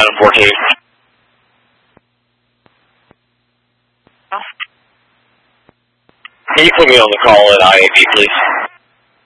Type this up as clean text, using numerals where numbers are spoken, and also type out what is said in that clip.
Adam 14. Can you put me on the call at IAB, please?